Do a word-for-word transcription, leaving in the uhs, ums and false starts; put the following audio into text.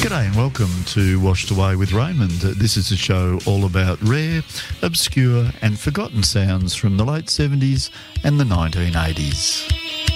G'day and welcome to Washed Away with Raymond. This is a show all about rare, obscure and forgotten sounds from the late seventies and the nineteen eighties.